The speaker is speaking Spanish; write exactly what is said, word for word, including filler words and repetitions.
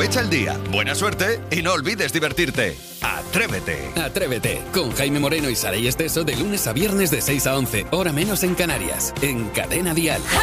Aprovecha el día, buena suerte y no olvides divertirte. Atrévete. Atrévete con Jaime Moreno y Saray Esteso de lunes a viernes de seis a once, hora menos en Canarias, en Cadena Dial.